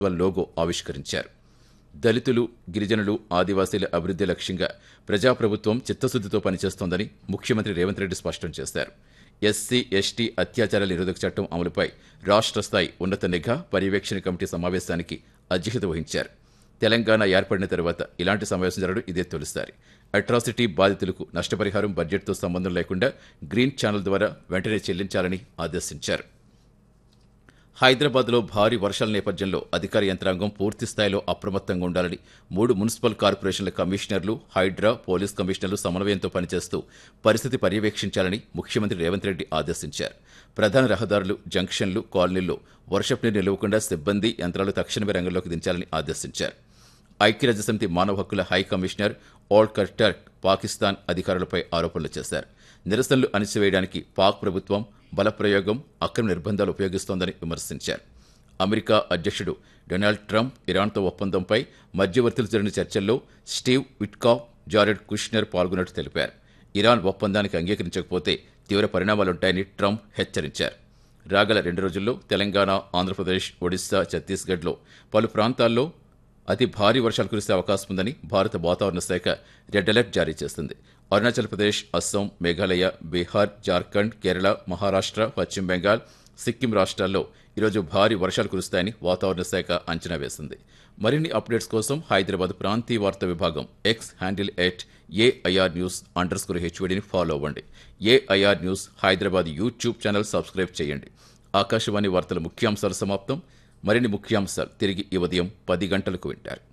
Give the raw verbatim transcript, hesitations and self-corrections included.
Logo ఆవిష్కరించారు. దళితులు, గిరిజనులు, ఆదివాసీల అభివృద్ధి లక్ష్యంగా ప్రజాప్రభుత్వం చిత్తశుద్దితో పనిచేస్తోందని ముఖ్యమంత్రి రేవంత్ రెడ్డి స్పష్టం చేశారు. ఎస్సీ, ఎస్టీ అత్యాచారాల నిరోధక చట్టం అమలుపై రాష్ట్ర స్థాయి ఉన్నత నిఘా పర్యవేక్షణ కమిటీ సమావేశానికి అధ్యక్షత వహించారు. తెలంగాణ ఏర్పడిన తర్వాత ఇలాంటి సమావేశం జరగడం ఇదే తొలిసారి. అట్రాసిటీ బాధితులకు నష్టపరిహారం బడ్జెట్తో సంబంధం లేకుండా గ్రీన్ ఛానల్ ద్వారా వెంటనే చెల్లించాలని ఆదేశించారు. హైదరాబాద్లో భారీ వర్షాల నేపథ్యంలో అధికార యంత్రాంగం పూర్తి స్థాయిలో అప్రమత్తంగా ఉండాలని మూడు మున్సిపల్ కార్పొరేషన్ల కమిషనర్లు, హైడ్రా, పోలీస్ కమిషనర్లు సమన్వయంతో పనిచేస్తూ పరిస్థితి పర్యవేక్షించాలని ముఖ్యమంత్రి రేవంత్ రెడ్డి ఆదేశించారు. ప్రధాన రహదారులు, జంక్షన్లు, కాలనీల్లో వర్షపు నీరు నిలవకుండా సిబ్బంది, యంత్రాలు తక్షణమే రంగంలోకి దించాలని ఆదేశించారు. ఐక్యరాజ్యసమితి మానవ హక్కుల high commissioner Volker truck Pakistan అధికారులపై ఆరోపణలు చేశారు. నిరసనలు అణిచివేయడానికి పాక్ ప్రభుత్వం బలప్రయోగం, అక్రమ నిర్బంధాలు ఉపయోగిస్తోందని విమర్శించారు. అమెరికా అధ్యక్షుడు డొనాల్డ్ ట్రంప్ ఇరాన్తో ఒప్పందంపై మధ్యవర్తులు జరిగిన చర్చల్లో స్టీవ్ విట్కాఫ్, జారెడ్ కుష్నర్ పాల్గొన్నట్టు తెలిపారు. ఇరాన్ ఒప్పందానికి అంగీకరించకపోతే తీవ్ర పరిణామాలుంటాయని ట్రంప్ హెచ్చరించారు. రాగల రెండు రోజుల్లో తెలంగాణ, ఆంధ్రప్రదేశ్, ఒడిశా, ఛత్తీస్గఢ్లో పలు ప్రాంతాల్లో అతి భారీ వర్షాలు కురిసే అవకాశం ఉందని భారత వాతావరణ శాఖ రెడ్ అలర్ట్ జారీ చేసింది. అరుణాచల్ ప్రదేశ్, అస్సాం, మేఘాలయ, బీహార్, జార్ఖండ్, కేరళ, మహారాష్ట్ర, పశ్చిమ బెంగాల్, సిక్కిం రాష్ట్రాల్లో ఈరోజు భారీ వర్షాలు కురుస్తాయని వాతావరణ శాఖ అంచనా వేసింది. మరిన్ని అప్డేట్స్ కోసం హైదరాబాద్ ప్రాంతీయ వార్తా విభాగం X handle at AIR news under score హెచ్వీడీని follow అవ్వండి. AIR news Hyderabad YouTube channel subscribe చేయండి. ఆకాశవాణి వార్తల ముఖ్యాంశాలు సమాప్తం. మరిన్ని ముఖ్యాంశాలు తిరిగి ఈ ఉదయం పది గంటలకు వింటారు.